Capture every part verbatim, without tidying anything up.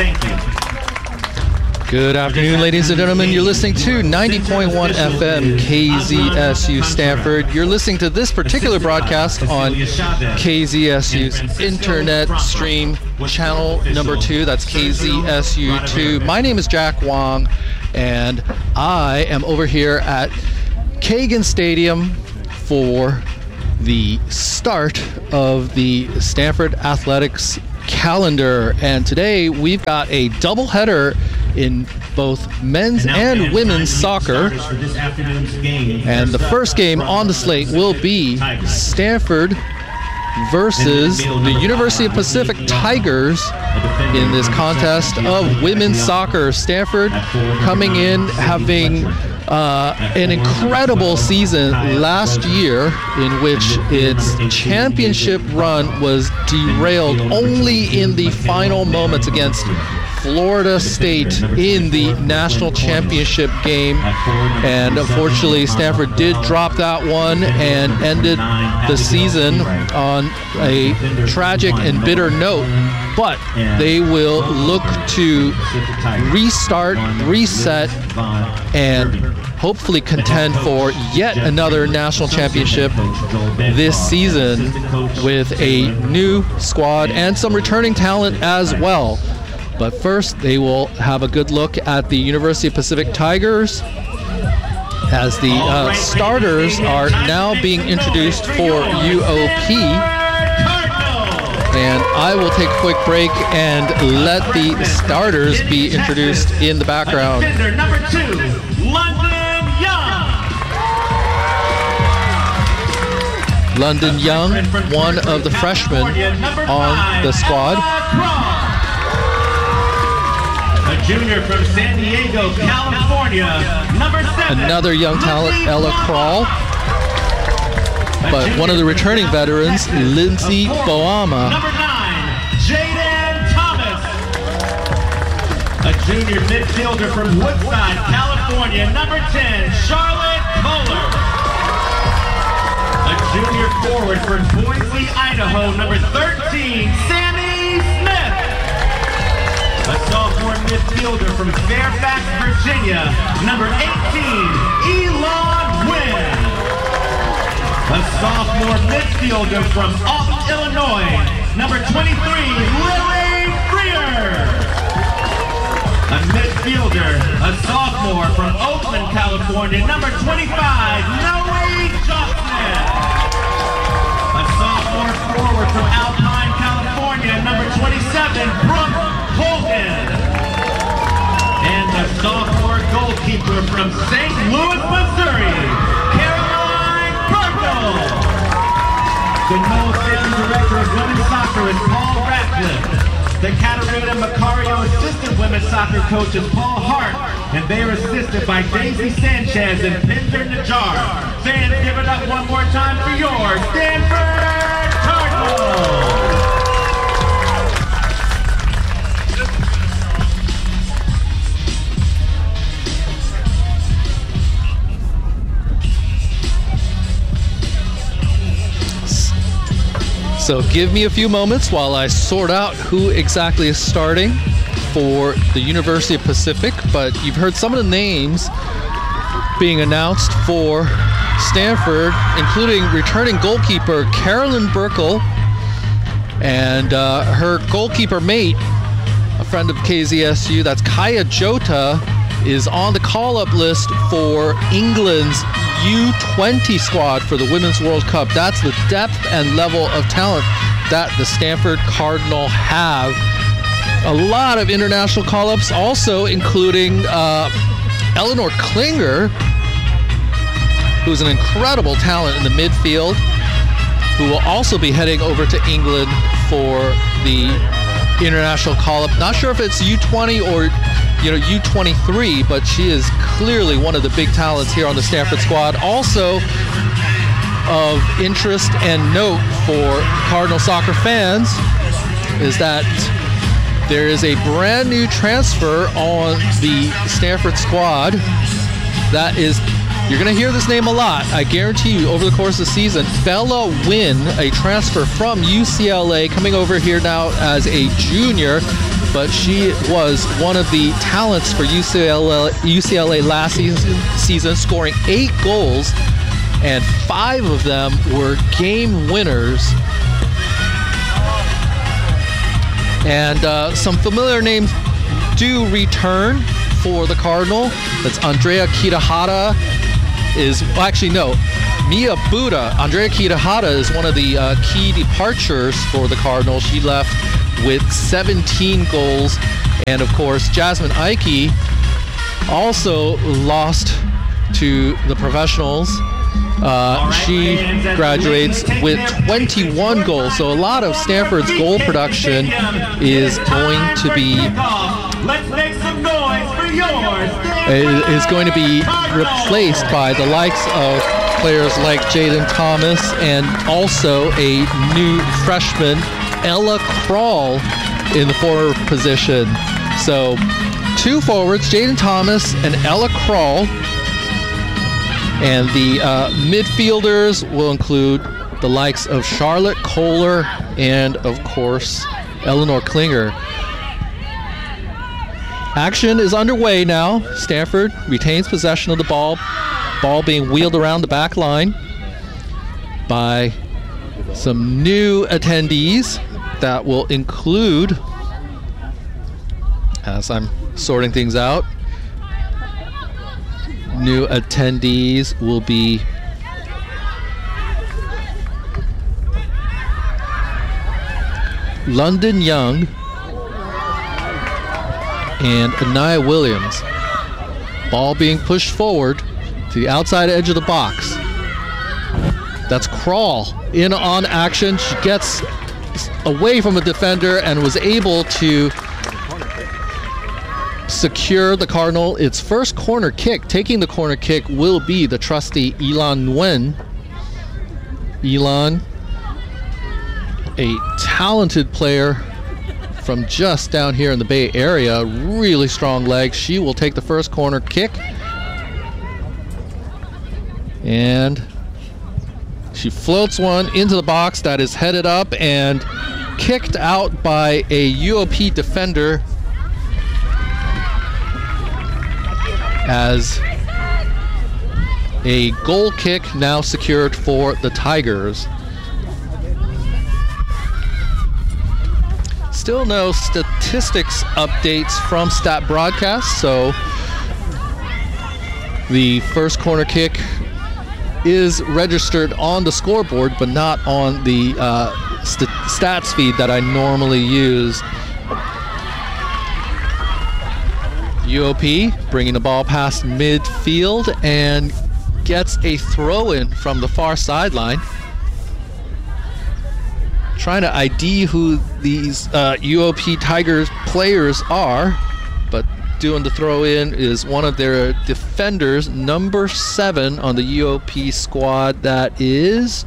Thank you. Good afternoon, ladies and gentlemen. You're listening to ninety point one F M K Z S U Stanford. You're listening to this particular broadcast on K Z S U's internet stream channel number two. That's K Z S U two. My name is Jack Wong, and I am over here at Kagan Stadium for the start of the Stanford Athletics calendar. And today we've got a doubleheader in both men's and, and women's soccer. And the first game on the slate will be Stanford versus the University of Pacific Tigers in this contest of women's soccer. Stanford coming in having uh, an incredible season last year, in which its championship run was derailed only in the final moments against Florida State in the national championship game. And unfortunately, Stanford did drop that one and ended the season on a tragic and bitter note. But they will look to restart, reset, and hopefully contend for yet another national championship this season with a new squad and some returning talent as well. But first, they will have a good look at the University of Pacific Tigers, as the uh, starters are now being introduced for U O P. And I will take a quick break and let the starters be introduced in the background. Number two, London Young. London Young, one of the freshmen on the squad. A junior from San Diego, California, number seven. Another young talent, Ella Krall. But one of the returning veterans, Lindsay Boama. Number nine, Jaden Thomas. A junior midfielder from Woodside, California, number ten, Charlotte Kohler. A junior forward from Boise, Idaho, number thirteen, Sammy Smith. A sophomore midfielder from Fairfax, Virginia, number eighteen, Elon Wynn. A sophomore midfielder from Alton, Illinois, number twenty-three, Lily Freer. A midfielder, a sophomore from Oakland, California, number twenty-five, Noe Johnson. A sophomore forward from Alpine, California, number twenty-seven, Brooke Hogan. And a sophomore goalkeeper from Saint Louis, Missouri, Caroline Burkle. The Noel Safety Director of Women's Soccer is Paul Ratcliffe. The Catarina Macario Assistant Women's Soccer Coach is Paul Hart. And they are assisted by Daisy Sanchez and Pinder Najjar. Fans, give it up one more time for your Stanford Cardinals. So give me a few moments while I sort out who exactly is starting for the University of Pacific. But you've heard some of the names being announced for Stanford, including returning goalkeeper Carolyn Burkle and uh, her goalkeeper mate, a friend of K Z S U, that's Kaya Jota, is on the call-up list for England's U twenty squad for the Women's World Cup. That's the depth and level of talent that the Stanford Cardinal have. A lot of international call-ups, also including uh, Eleanor Klinger, who's an incredible talent in the midfield, who will also be heading over to England for the international call-up. Not sure if it's U twenty or you know, U twenty-three, but she is clearly one of the big talents here on the Stanford squad. Also of interest and note for Cardinal soccer fans is that there is a brand new transfer on the Stanford squad. That is, you're going to hear this name a lot, I guarantee you, over the course of the season. Bella Wynn, a transfer from U C L A, coming over here now as a junior. but she was one of the talents for U C L A, U C L A last season, season, scoring eight goals, and five of them were game winners. And uh, some familiar names do return for the Cardinal. That's Andrea Kitahara is, well, actually no, Mia Buda. Andrea Kitahara is one of the uh, key departures for the Cardinal. She left with seventeen goals. And of course, Jasmine Ike also lost to the professionals. Uh, she graduates with twenty-one goals. So a lot of Stanford's goal production is going to be Let's make some noise for yours. is going to be replaced by the likes of players like Jaden Thomas and also a new freshman, Ella Krall, in the forward position. So two forwards, Jaden Thomas and Ella Krall. And the uh, midfielders will include the likes of Charlotte Kohler and, of course, Eleanor Klinger. Action is underway now. Stanford retains possession of the ball. Ball being wheeled around the back line by some new attendees that will include, as I'm sorting things out, new attendees will be London Young and Anaya Williams. Ball being pushed forward to the outside edge of the box. That's Krall in on action. She gets away from a defender and was able to secure the Cardinal its first corner kick. Taking the corner kick will be the trusty Elan Nguyen. Elan, a talented player from just down here in the Bay Area, really strong legs. She will take the first corner kick, and she floats one into the box that is headed up and kicked out by a U O P defender, as a goal kick now secured for the Tigers. Still no statistics updates from Stat Broadcast, so the first corner kick is registered on the scoreboard, but not on the uh, st- stats feed that I normally use. U O P bringing the ball past midfield and gets a throw-in from the far sideline. Trying to I D who these uh, U O P Tigers players are, but doing the throw-in is one of their defenders, number seven on the U O P squad. That is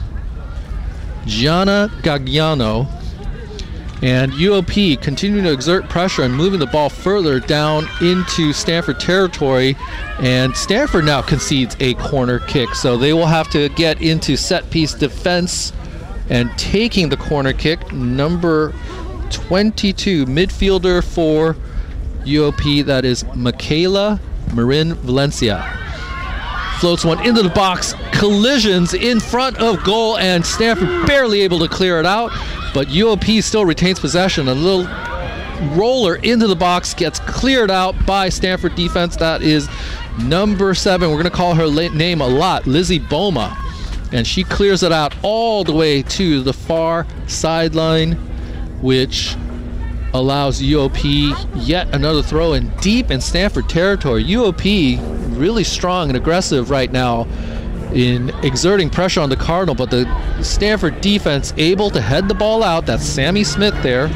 Gianna Gagliano. And U O P continuing to exert pressure and moving the ball further down into Stanford territory. And Stanford now concedes a corner kick, so they will have to get into set-piece defense. And taking the corner kick, number twenty-two, midfielder for U O P, that is Michaela Marin Valencia. Floats one into the box, collisions in front of goal, and Stanford barely able to clear it out. But U O P still retains possession. A little roller into the box gets cleared out by Stanford defense. That is number seven. We're going to call her name a lot, Lizzie Boma. And she clears it out all the way to the far sideline, which allows U O P yet another throw in deep in Stanford territory. U O P really strong and aggressive right now in exerting pressure on the Cardinal, but the Stanford defense able to head the ball out. That's Sammy Smith there.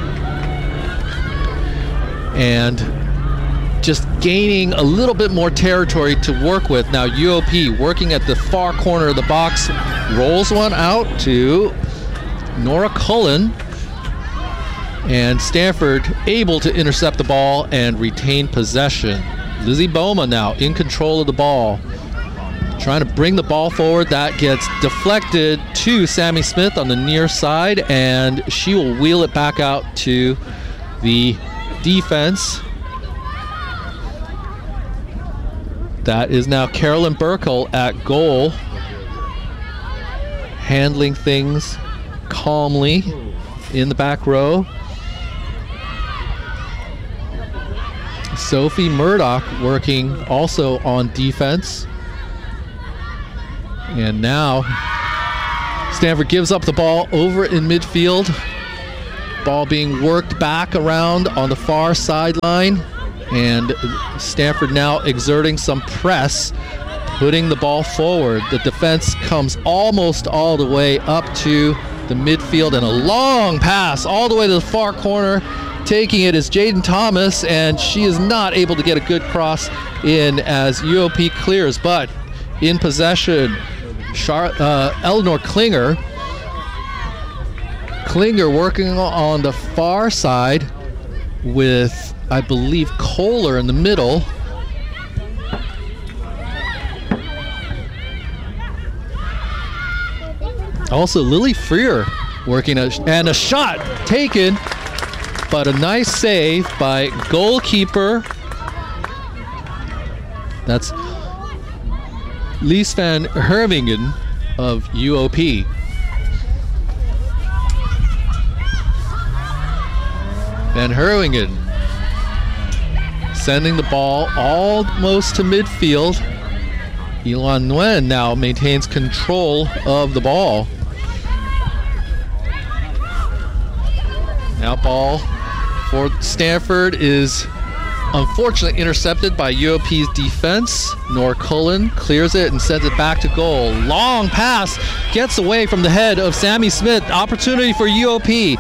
And just gaining a little bit more territory to work with. Now U O P working at the far corner of the box, rolls one out to Nora Cullen, and Stanford able to intercept the ball and retain possession. Lizzie Boma now in control of the ball, trying to bring the ball forward. That gets deflected to Sammy Smith on the near side, and she will wheel it back out to the defense. That is now Carolyn Burkle at goal, handling things calmly in the back row. Sophie Murdoch working also on defense. And now Stanford gives up the ball over in midfield. Ball being worked back around on the far sideline. And Stanford now exerting some press, putting the ball forward. The defense comes almost all the way up to the midfield, and a long pass all the way to the far corner. Taking it is Jaden Thomas, and she is not able to get a good cross in as U O P clears. But in possession, Char- uh, Eleanor Klinger. Klinger working on the far side with, I believe, Kohler in the middle. Also, Lily Freer working, a, and a shot taken, but a nice save by goalkeeper. That's Lies van Hermingen of U O P. Van Hermingen sending the ball almost to midfield. Elon Nguyen now maintains control of the ball. Now ball for Stanford is unfortunately intercepted by U O P's defense. Nora Cullen clears it and sends it back to goal. Long pass gets away from the head of Sammy Smith. Opportunity for U O P.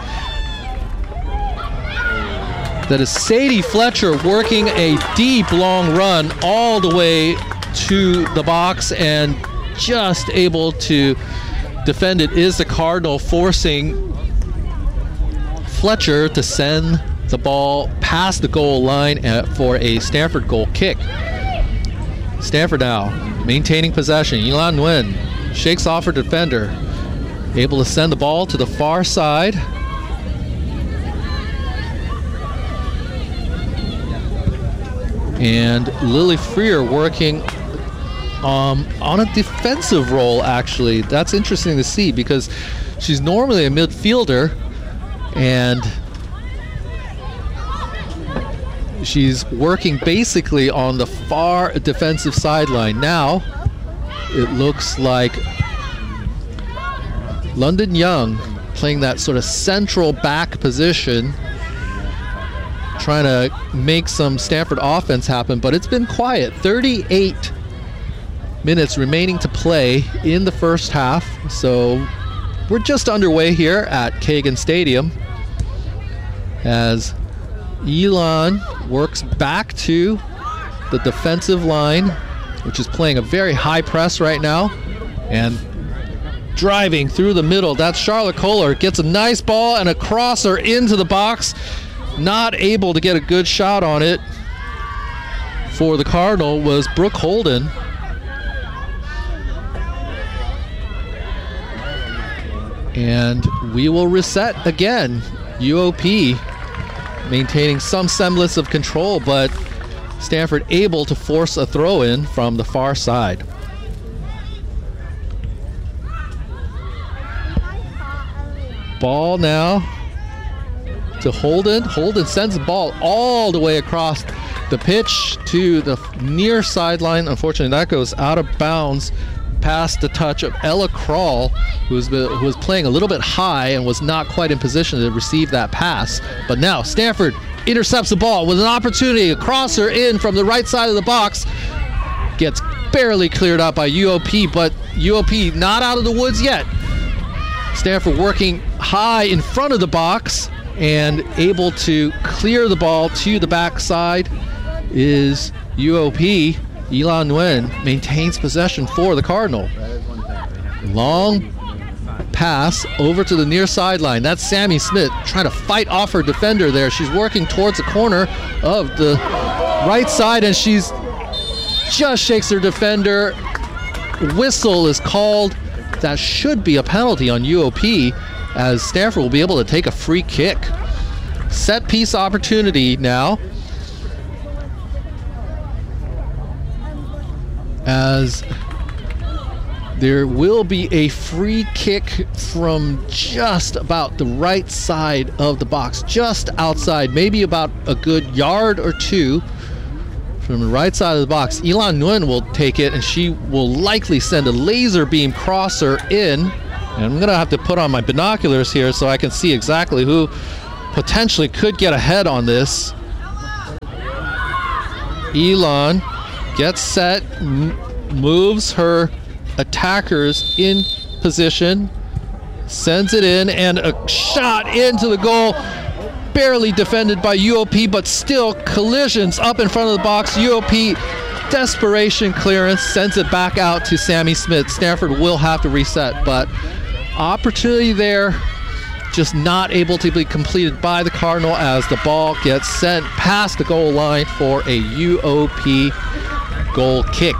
That is Sadie Fletcher working a deep long run all the way to the box, and just able to defend it is the Cardinal, forcing Fletcher to send the ball past the goal line at, for a Stanford goal kick. Stanford now maintaining possession. Elon Nguyen shakes off her defender, able to send the ball to the far side. And Lily Freer working um, on a defensive role, actually. That's interesting to see because she's normally a midfielder, and she's working basically on the far defensive sideline. Now it looks like London Young playing that sort of central back position, trying to make some Stanford offense happen, but it's been quiet. thirty-eight minutes remaining to play in the first half, so we're just underway here at Kagan Stadium as Elon works back to the defensive line, which is playing a very high press right now, and driving through the middle. That's Charlotte Kohler. Gets a nice ball and a crosser into the box. Not able to get a good shot on it for the Cardinal was Brooke Holden. And we will reset again. U O P maintaining some semblance of control, but Stanford able to force a throw-in from the far side. Ball now to Holden. Holden sends the ball all the way across the pitch to the near sideline. Unfortunately, that goes out of bounds past the touch of Ella Kral, who was, who was playing a little bit high and was not quite in position to receive that pass. But now Stanford intercepts the ball with an opportunity. A crosser in from the right side of the box. Gets barely cleared out by U O P, but U O P not out of the woods yet. Stanford working high in front of the box and able to clear the ball to the backside is U O P. Elon Nguyen maintains possession for the Cardinal. Long pass over to the near sideline. That's Sammy Smith trying to fight off her defender there. She's working towards the corner of the right side, and she's just shakes her defender. Whistle is called. That should be a penalty on U O P, as Stanford will be able to take a free kick. set piece opportunity now, as there will be a free kick from just about the right side of the box, just outside, maybe about a good yard or two from the right side of the box. Elan Nguyen will take it, and she will likely send a laser beam crosser in. And I'm gonna have to put on my binoculars here so I can see exactly who potentially could get ahead on this. Elan gets set, m- moves her attackers in position, sends it in, and a shot into the goal, barely defended by U O P, but still collisions up in front of the box. U O P desperation clearance, sends it back out to Sammy Smith. Stanford will have to reset, but opportunity there, just not able to be completed by the Cardinal as the ball gets sent past the goal line for a U O P goal kick.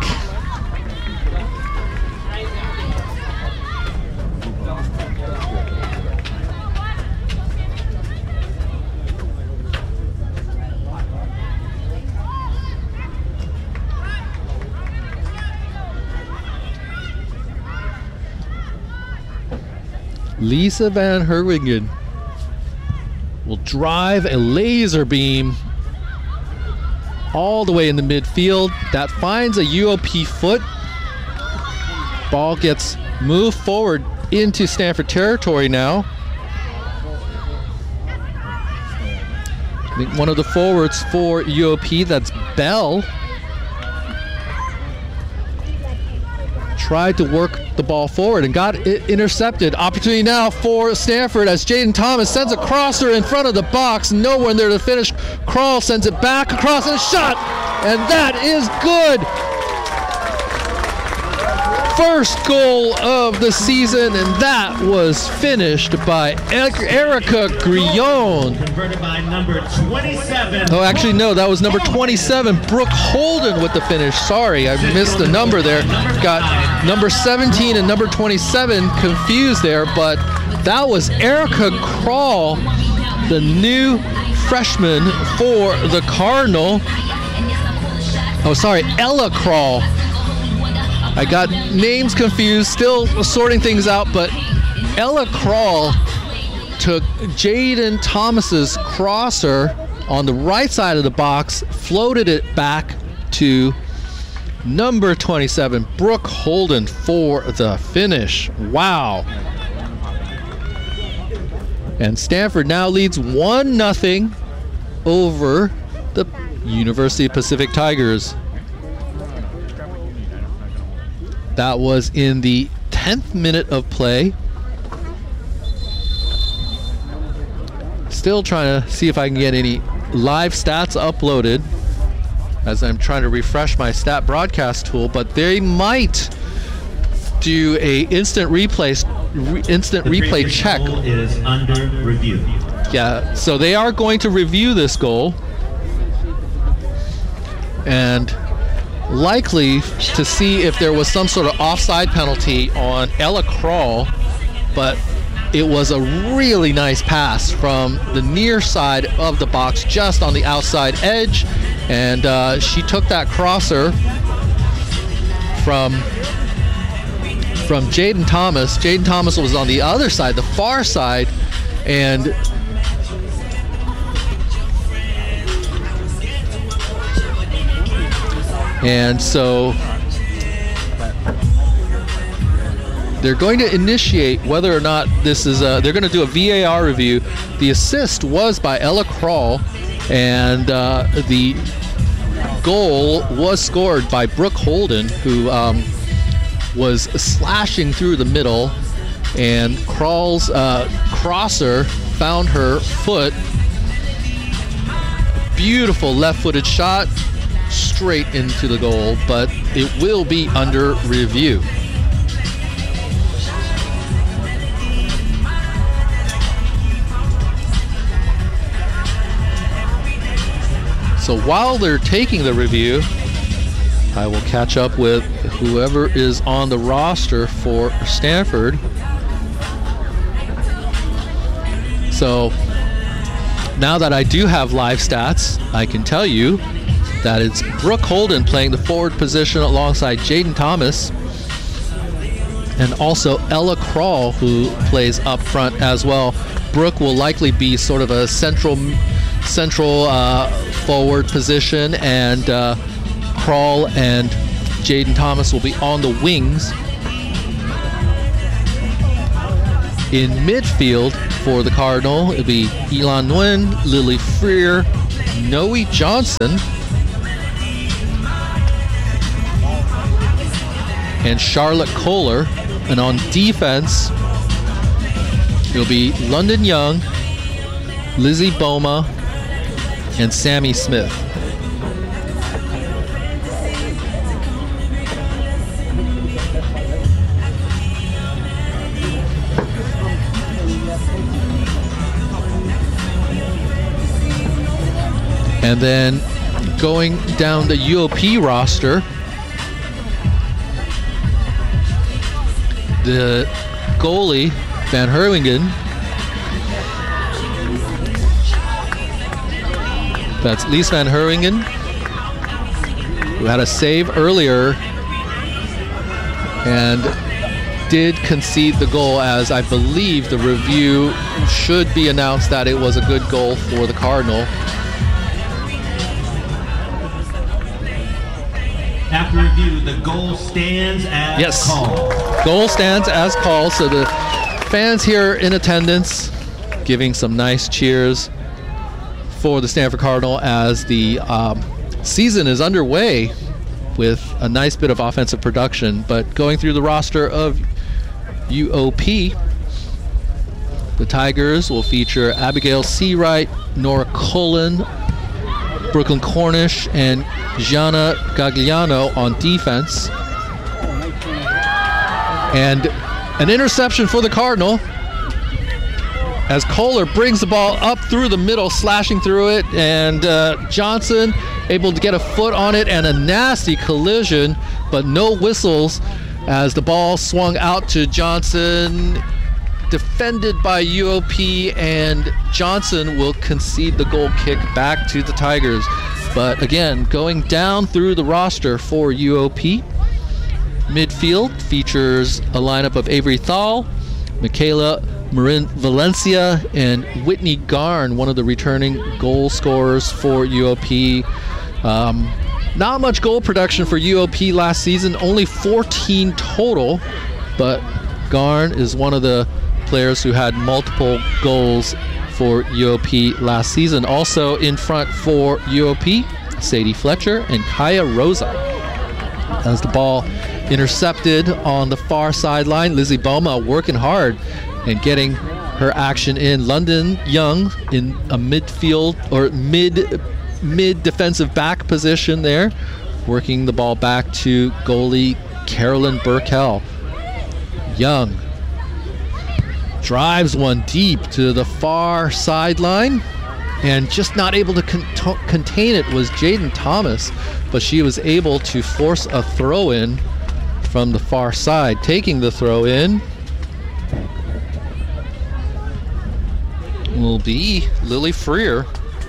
Lisa Van Herwingen will drive a laser beam all the way in the midfield. That finds a U O P foot. Ball gets moved forward into Stanford territory now. I think one of the forwards for U O P, that's Bell, tried to work the ball forward and got it intercepted. Opportunity now for Stanford as Jaden Thomas sends a crosser in front of the box. No one there to finish. Crawl sends it back across and a shot, and that is good. First goal of the season, and that was finished by Erica Grillon. Converted by number twenty-seven. Oh, actually, no, that was number twenty-seven, Brooke Holden with the finish. Sorry, I missed the number there. Got number seventeen and number twenty-seven confused there, but that was Erica Crawl, the new freshman for the Cardinal. Oh, sorry, Ella Crawl. I got names confused, still sorting things out, but Ella Crawl took Jaden Thomas's crosser on the right side of the box, floated it back to number twenty-seven, Brooke Holden, for the finish. Wow. And Stanford now leads one nothing over the University of Pacific Tigers. That was in the tenth minute of play. Still trying to see if I can get any live stats uploaded as I'm trying to refresh my stat broadcast tool, but they might do a instant replay re, instant the replay check. Goal is under review. Yeah, so they are going to review this goal and likely to see if there was some sort of offside penalty on Ella Crawl, but it was a really nice pass from the near side of the box, just on the outside edge, and uh, she took that crosser from from Jaden Thomas. Jaden Thomas was on the other side, the far side, and And so they're going to initiate whether or not this is a, they're going to do a V A R review. The assist was by Ella Crawl, and uh, the goal was scored by Brooke Holden, who um, was slashing through the middle, and Crawl's uh, crosser found her foot. Beautiful left-footed shot, straight into the goal, but it will be under review. So while they're taking the review, I will catch up with whoever is on the roster for Stanford. So now that I do have live stats, I can tell you that it's Brooke Holden playing the forward position alongside Jaden Thomas, and also Ella Krall, who plays up front as well. Brooke will likely be sort of a central central uh, forward position, and uh, Krall and Jaden Thomas will be on the wings. In midfield for the Cardinal, it'll be Elon Nguyen, Lily Freer, Noe Johnson, and Charlotte Kohler. And on defense, it'll be London Young, Lizzie Boma, and Sammy Smith. And then going down the U O P roster, the goalie, Van Herwingen, that's Lise Van Herwingen, who had a save earlier and did concede the goal, as I believe the review should be announced that it was a good goal for the Cardinal. After review, the goal stands as yes. called. Goal stands as called, so the fans here in attendance giving some nice cheers for the Stanford Cardinal as the um, season is underway with a nice bit of offensive production. But going through the roster of U O P, the Tigers will feature Abigail Seawright, Nora Cullen, Brooklyn Cornish, and Gianna Gagliano on defense. And an interception for the Cardinal as Kohler brings the ball up through the middle, slashing through it, and uh, Johnson able to get a foot on it, and a nasty collision, but no whistles as the ball swung out to Johnson, defended by U O P, and Johnson will concede the goal kick back to the Tigers. But again, going down through the roster for U O P, midfield features a lineup of Avery Thal, Michaela Marin Valencia, and Whitney Garn, one of the returning goal scorers for U O P. Um, not much goal production for U O P last season, only fourteen total, but Garn is one of the players who had multiple goals for U O P last season. Also in front for U O P, Sadie Fletcher and Kaya Rosa. As the ball intercepted on the far sideline, Lizzie Boma working hard and getting her action in. London Young in a midfield or mid mid defensive back position there, working the ball back to goalie Carolyn Burkell. Young drives one deep to the far sideline, and just not able to con- contain it was Jaden Thomas, but she was able to force a throw-in from the far side. Taking the throw-in will be Lily Freer.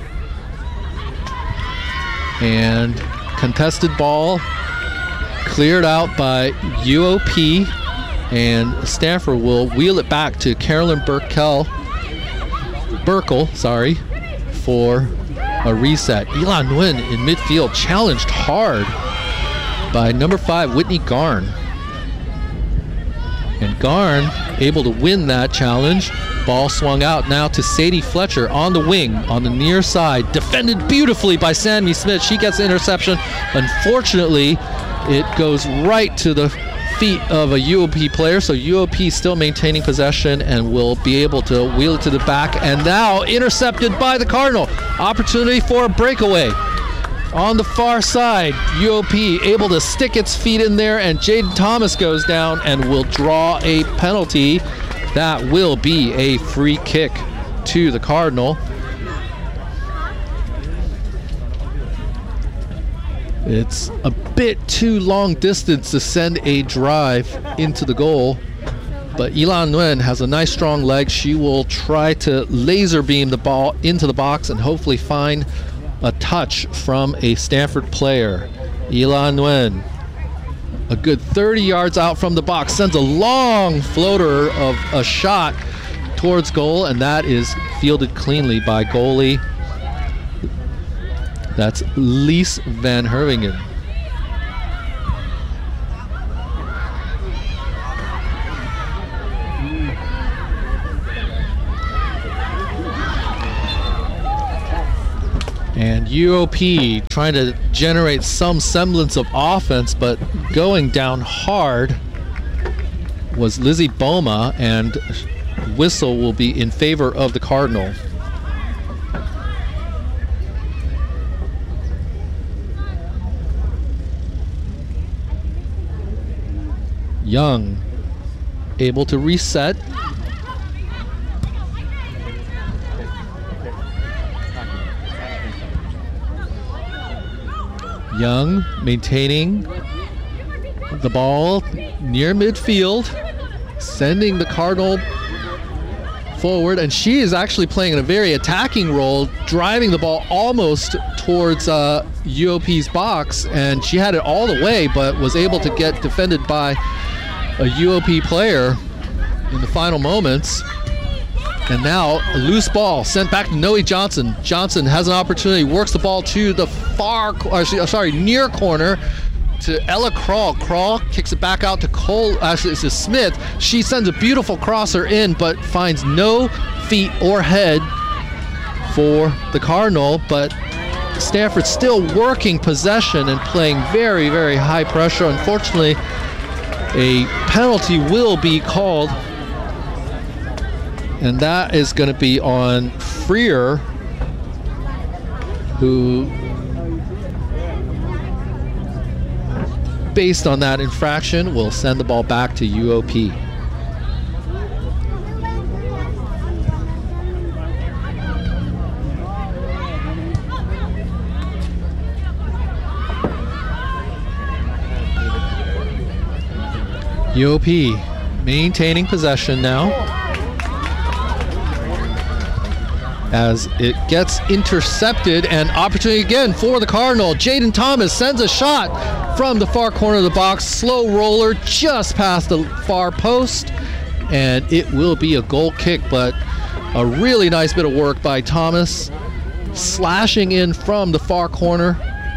And contested ball cleared out by U O P, and Stanford will wheel it back to Carolyn Burkell, Burkle, sorry, for a reset. Elon Nguyen in midfield, challenged hard by number five, Whitney Garn. And Garn able to win that challenge. Ball swung out now to Sadie Fletcher on the wing, on the near side. Defended beautifully by Sammy Smith. She gets the interception. Unfortunately, it goes right to the feet of a U O P player, so U O P still maintaining possession and will be able to wheel it to the back. And now intercepted by the Cardinal. Opportunity for a breakaway. On the far side, U O P able to stick its feet in there, and Jaden Thomas goes down and will draw a penalty. That will be a free kick to the Cardinal. It's a bit too long distance to send a drive into the goal, but Ilan Nguyen has a nice strong leg. She will try to laser beam the ball into the box and hopefully find a touch from a Stanford player. Ilan Nguyen, a good thirty yards out from the box, sends a long floater of a shot towards goal, and that is fielded cleanly by goalie. That's Lies Van Herwingen. And U O P trying to generate some semblance of offense, but going down hard was Lizzie Boma, and whistle will be in favor of the Cardinal. Young able to reset. Young maintaining the ball near midfield, sending the Cardinal forward, and she is actually playing in a very attacking role, driving the ball almost towards uh, U O P's box, and she had it all the way but was able to get defended by a U O P player in the final moments. And now a loose ball sent back to Noe Johnson. Johnson has an opportunity, works the ball to the far, or sorry, near corner to Ella Kral. Kral kicks it back out to Cole, actually it's to Smith. She sends a beautiful crosser in, but finds no feet or head for the Cardinal. But Stanford still working possession and playing very, very high pressure. Unfortunately, a penalty will be called, and that is going to be on Freer, who, based on that infraction, will send the ball back to U O P. U O P maintaining possession now, as it gets intercepted, and opportunity again for the Cardinal. Jaden Thomas sends a shot from the far corner of the box, slow roller just past the far post, and it will be a goal kick. But a really nice bit of work by Thomas, slashing in from the far corner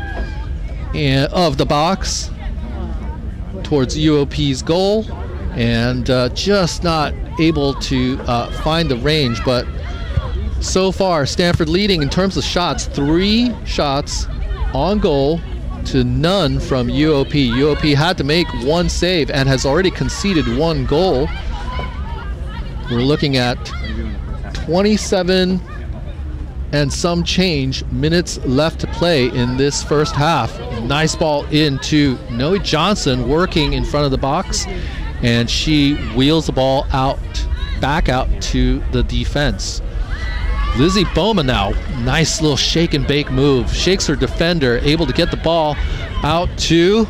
of the box towards U O P's goal, and uh, just not able to uh, find the range. But so far, Stanford leading in terms of shots, three shots on goal to none from U O P. U O P had to make one save and has already conceded one goal. We're looking at twenty-seven and some change minutes left to play in this first half. Nice ball into Noe Johnson, working in front of the box, and she wheels the ball out, back out to the defense. Lizzie Boma now, nice little shake and bake move. Shakes her defender, able to get the ball out to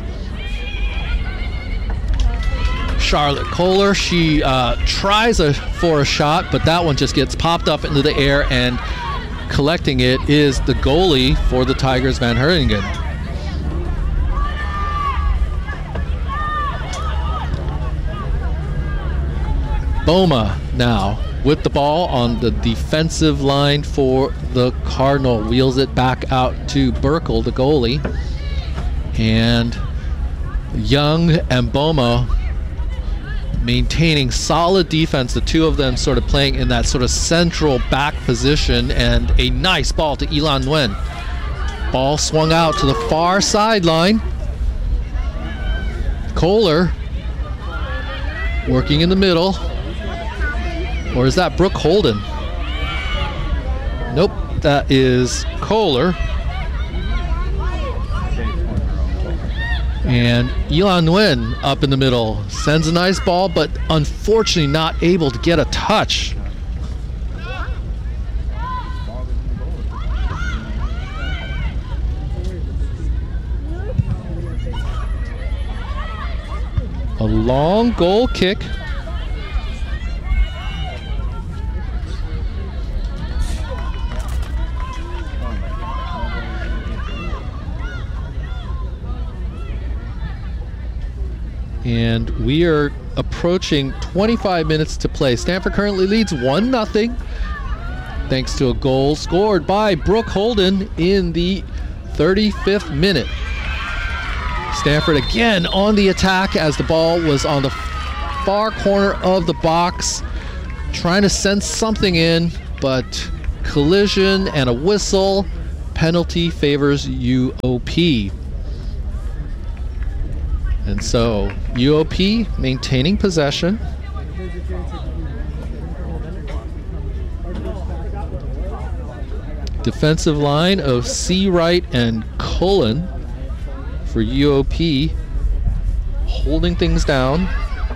Charlotte Kohler. She uh, tries a, for a shot, but that one just gets popped up into the air, and collecting it is the goalie for the Tigers, Van Herwingen. Boma now with the ball on the defensive line for the Cardinal, wheels it back out to Burkle, the goalie. And Young and Boma maintaining solid defense, the two of them sort of playing in that sort of central back position, and a nice ball to Ilan Nguyen. Ball swung out to the far sideline. Kohler working in the middle. Or is that Brooke Holden? Nope, that is Kohler. And Ilan Nguyen up in the middle sends a nice ball, but unfortunately not able to get a touch. A long goal kick And we are approaching twenty-five minutes to play. Stanford currently leads one nothing thanks to a goal scored by Brooke Holden in the thirty-fifth minute. Stanford again on the attack as the ball was on the far corner of the box, trying to send something in, but collision and a whistle. Penalty favors U O P. And so U O P maintaining possession. Defensive line of Seawright and Cullen for U O P, holding things down.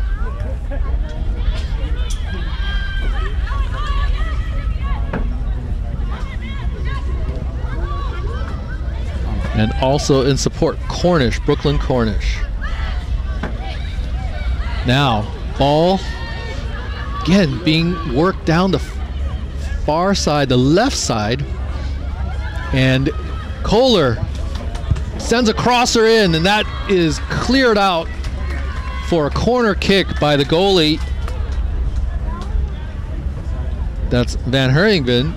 And also in support, Cornish, Brooklyn Cornish. Now, ball, again, being worked down the far side, the left side. And Kohler sends a crosser in, and that is cleared out for a corner kick by the goalie. That's Van Herringen.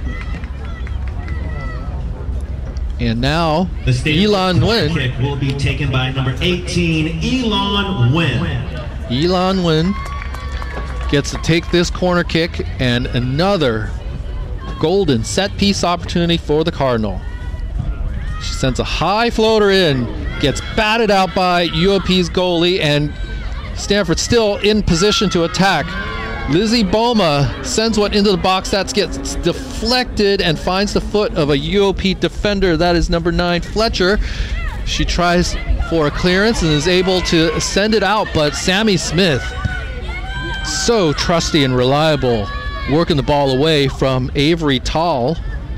And now, Elon Nguyen. Kick will be taken by number eighteen, Elon Nguyen. Elon Nguyen gets to take this corner kick, and another golden set piece opportunity for the Cardinal. She sends a high floater in, gets batted out by U O P's goalie, and Stanford still in position to attack. Lizzie Boma sends one into the box that gets deflected and finds the foot of a U O P defender. That is number nine, Fletcher. She tries for a clearance and is able to send it out, but Sammy Smith, so trusty and reliable, working the ball away from Avery Tall.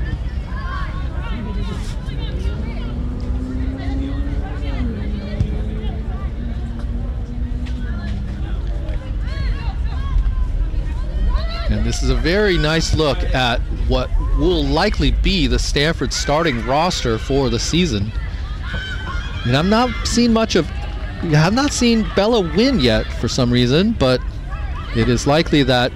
And this is a very nice look at what will likely be the Stanford starting roster for the season. And I'm not seeing much of, I have not seen Bella win yet for some reason, but it is likely that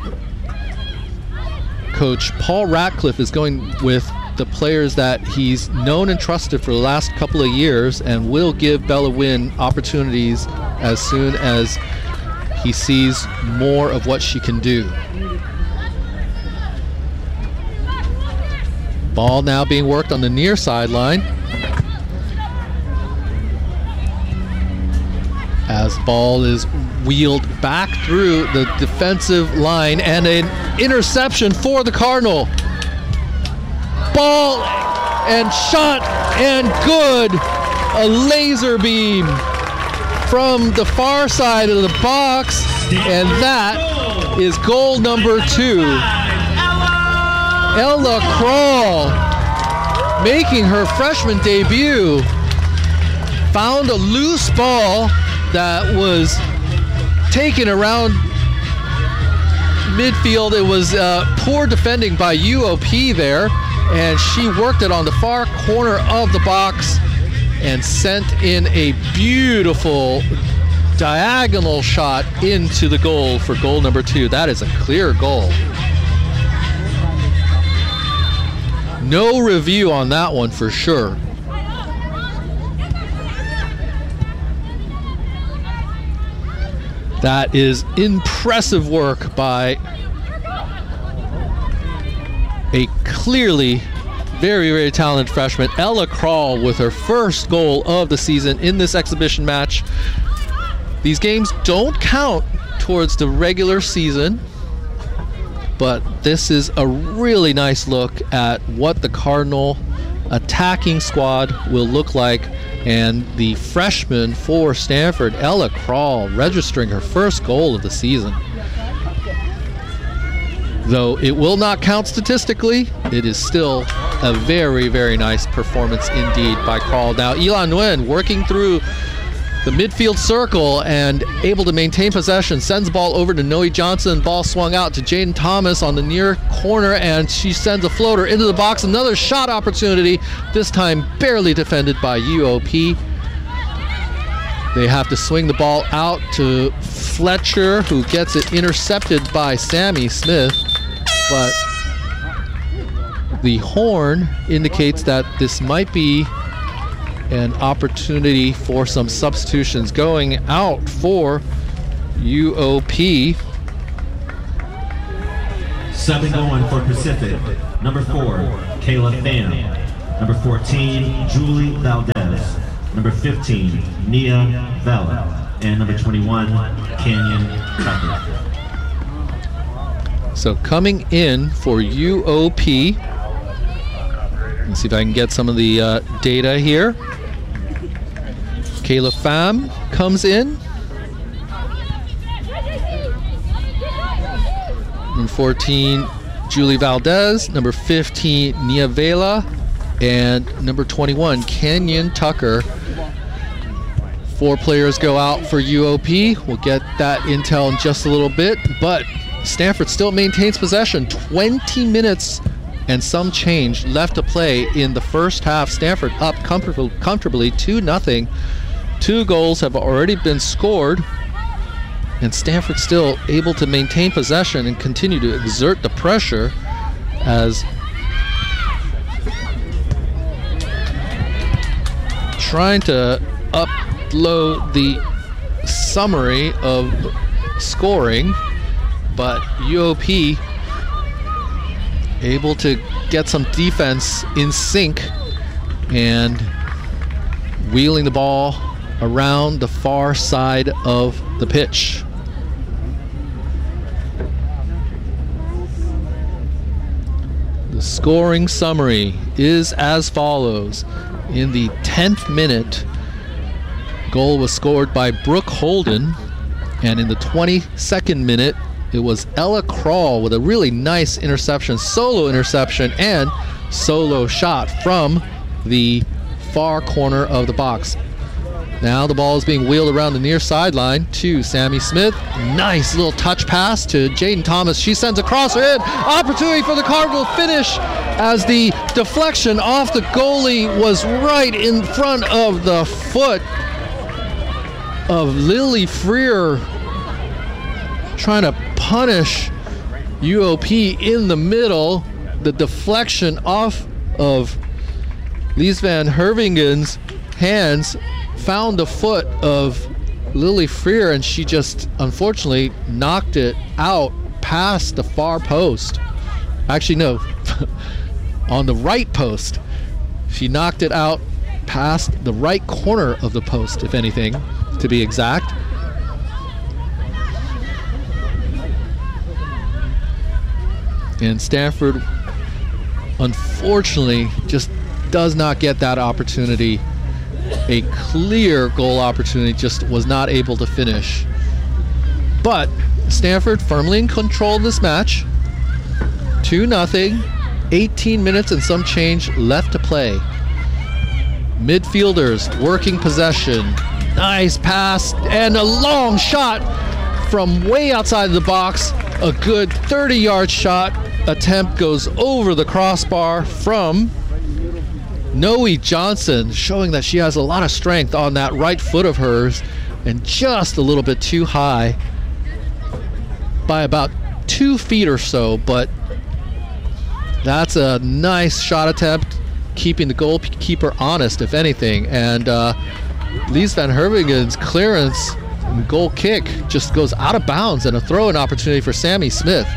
Coach Paul Ratcliffe is going with the players that he's known and trusted for the last couple of years, and will give Bella Wynn opportunities as soon as he sees more of what she can do. Ball now being worked on the near sideline. As ball is wheeled back through the defensive line, and an interception for the Cardinal. Ball and shot and good. A laser beam from the far side of the box, and that is goal number two. Ella Krall, making her freshman debut, found a loose ball that was taken around midfield. It was uh, poor defending by U O P there, and she worked it on the far corner of the box and sent in a beautiful diagonal shot into the goal for goal number two. That is a clear goal. No review on that one for sure. That is impressive work by a clearly very, very talented freshman, Ella Krall, with her first goal of the season in this exhibition match. These games don't count towards the regular season, but this is a really nice look at what the Cardinal attacking squad will look like. And the freshman for Stanford, Ella Krall, registering her first goal of the season. Though it will not count statistically, it is still a very, very nice performance indeed by Krall. Now, Elon Nguyen working through the midfield circle and able to maintain possession, sends the ball over to Noe Johnson. Ball swung out to Jaden Thomas on the near corner, and she sends a floater into the box. Another shot opportunity, this time barely defended by U O P. They have to swing the ball out to Fletcher, who gets it intercepted by Sammy Smith, but the horn indicates that this might be an opportunity for some substitutions going out for U O P. Subbing going for Pacific, number four, Kayla Pham. Number fourteen, Julie Valdez. Number fifteen, Nia Vela. And number twenty-one, Canyon Tucker. So coming in for U O P, let's see if I can get some of the uh, data here. Kayla Pham comes in. Number fourteen, Julie Valdez. Number fifteen, Nia Vela. And number twenty-one, Canyon Tucker. Four players go out for U O P. We'll get that intel in just a little bit. But Stanford still maintains possession. twenty minutes and some change left to play in the first half. Stanford up comfortable, comfortably two nothing. Two goals have already been scored. And Stanford still able to maintain possession and continue to exert the pressure as trying to upload the summary of scoring, but U O P able to get some defense in sync and wheeling the ball around the far side of the pitch. The scoring summary is as follows. In the tenth minute, goal was scored by Brooke Holden, and in the twenty-second minute, it was Ella Krall with a really nice interception, solo interception, and solo shot from the far corner of the box. Now the ball is being wheeled around the near sideline to Sammy Smith. Nice little touch pass to Jaden Thomas. She sends a crosser in. Opportunity for the Cardinal finish as the deflection off the goalie was right in front of the foot of Lily Freer, trying to punish U O P in the middle. The deflection off of Lies van Hervingen's hands found the foot of Lily Freer, and she just unfortunately knocked it out past the far post. Actually, no, on the right post. She knocked it out past the right corner of the post, if anything, to be exact. And Stanford, unfortunately, just does not get that opportunity. A clear goal opportunity, just was not able to finish. But Stanford firmly in control of this match. two nothing, eighteen minutes and some change left to play. Midfielders working possession. Nice pass and a long shot from way outside the box. A good thirty-yard shot attempt goes over the crossbar from Noe Johnson, showing that she has a lot of strength on that right foot of hers, and just a little bit too high by about two feet or so, but that's a nice shot attempt, keeping the goalkeeper honest, if anything. And uh, Lies van Hervingen's clearance and goal kick just goes out of bounds, and a throw-in opportunity for Sammy Smith.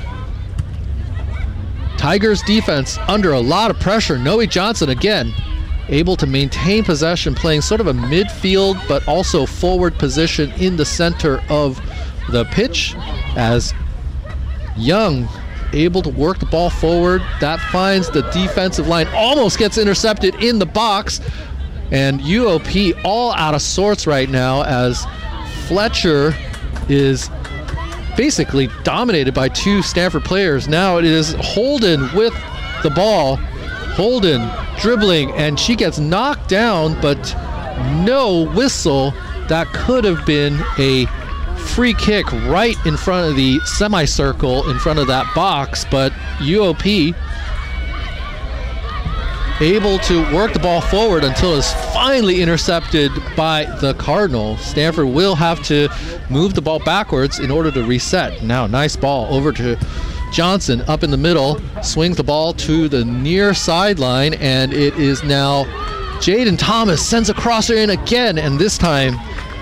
Tigers defense under a lot of pressure. Noe Johnson again able to maintain possession, playing sort of a midfield but also forward position in the center of the pitch, as Young able to work the ball forward. That finds the defensive line, almost gets intercepted in the box, and U O P all out of sorts right now as Fletcher is basically dominated by two Stanford players. Now it is Holden with the ball. Holden dribbling, and she gets knocked down, but no whistle. That could have been a free kick right in front of the semicircle in front of that box, but U O P able to work the ball forward until it's finally intercepted by the Cardinal. Stanford will have to move the ball backwards in order to reset. Now, nice ball over to Johnson up in the middle, swings the ball to the near sideline, and it is now Jaden Thomas sends a crosser in again, and this time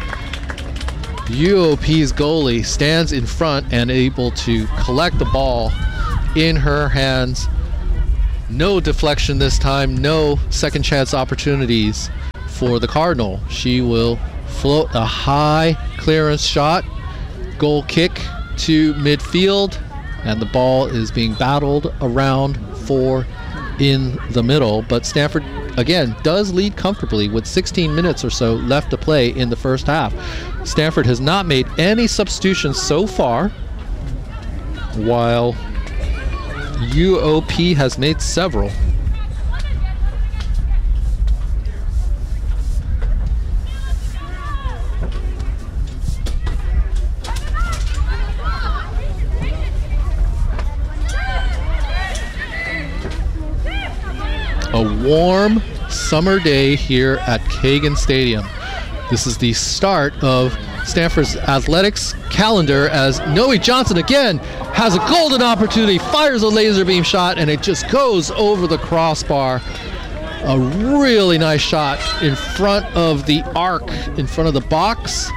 U O P's goalie stands in front and able to collect the ball in her hands. No deflection this time, no second chance opportunities for the Cardinal. She will float a high clearance shot, goal kick to midfield, and the ball is being battled around for in the middle. But Stanford, again, does lead comfortably with sixteen minutes or so left to play in the first half. Stanford has not made any substitutions so far, while U O P has made several. A warm summer day here at Kagan Stadium. This is the start of Stanford's athletics calendar as Noe Johnson again has a golden opportunity, fires a laser beam shot, and it just goes over the crossbar. A really nice shot in front of the arc, in front of the box.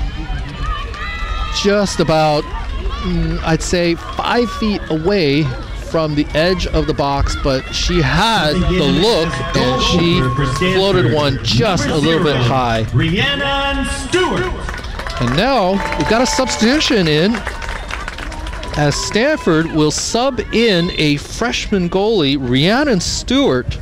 Just about, mm, I'd say, five feet away from the edge of the box, but she had the look and she floated one just a little bit high. Rhiannon Stewart. And now we've got a substitution in as Stanford will sub in a freshman goalie, Rhiannon Stewart.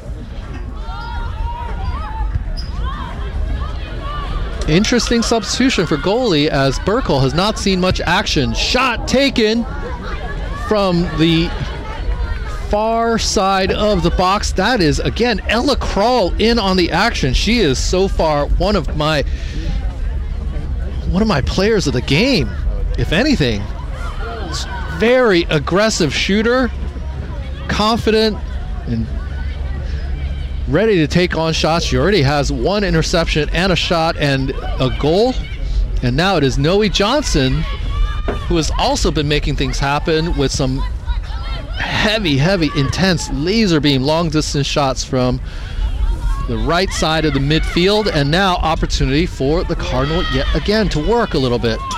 Interesting substitution for goalie as Burkle has not seen much action. Shot taken from the far side of the box. That is, again, Ella Kral in on the action. She is so far one of my one of my players of the game, if anything. Very aggressive shooter, confident and ready to take on shots. She already has one interception and a shot and a goal. And now it is Noe Johnson, who has also been making things happen with some heavy, heavy, intense laser beam long distance shots from the right side of the midfield. And now opportunity for the Cardinal yet again to work a little bit.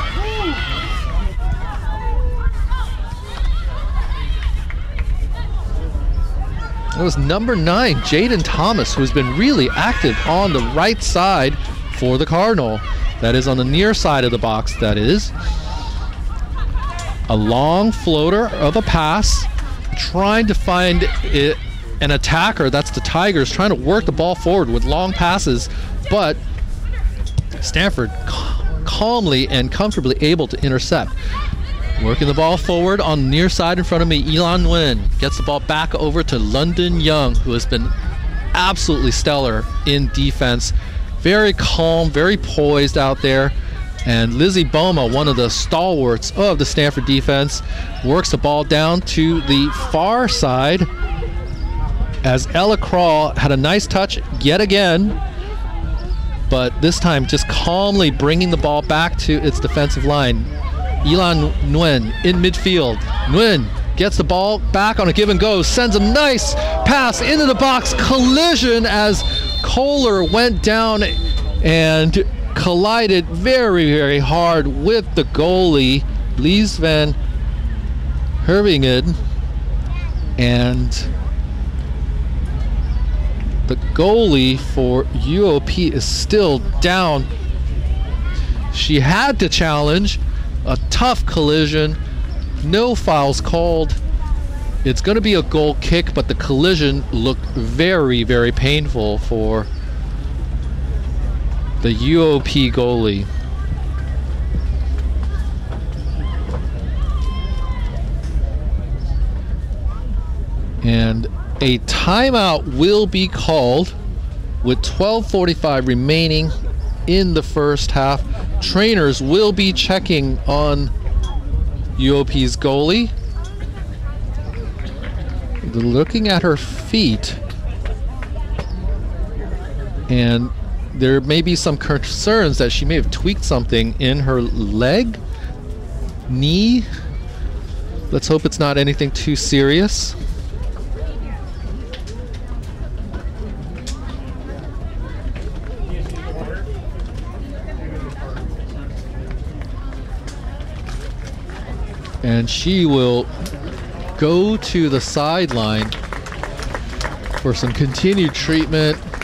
It was number nine, Jaden Thomas, who's been really active on the right side for the Cardinal. That is on the near side of the box, that is. A long floater of a pass, trying to find it, an attacker. That's the Tigers, trying to work the ball forward with long passes, but Stanford cal- calmly and comfortably able to intercept. Working the ball forward on the near side in front of me, Elan Nguyen gets the ball back over to London Young, who has been absolutely stellar in defense. Very calm, very poised out there. And Lizzie Boma, one of the stalwarts of the Stanford defense, works the ball down to the far side as Ella Kral had a nice touch yet again, but this time just calmly bringing the ball back to its defensive line. Elan Nguyen in midfield. Nguyen gets the ball back on a give and go, sends a nice pass into the box. Collision as Kohler went down and collided very, very hard with the goalie, Lies van Hervingen. And the goalie for U O P is still down. She had to challenge. A tough collision, no fouls called. It's going to be a goal kick, but the collision looked very, very painful for the U O P goalie. And a timeout will be called with twelve forty-five remaining in the first half. Trainers will be checking on U O P's goalie. Looking at her feet, And there may be some concerns that she may have tweaked something in her leg, knee. Let's hope it's not anything too serious. And she will go to the sideline for some continued treatment.